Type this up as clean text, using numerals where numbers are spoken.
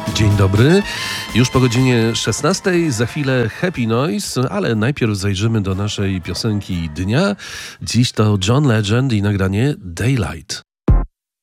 Dzień dobry. Już po godzinie 16. Za chwilę Happy Noise, ale najpierw zajrzymy do naszej piosenki dnia. Dziś to John Legend i nagranie Daylight.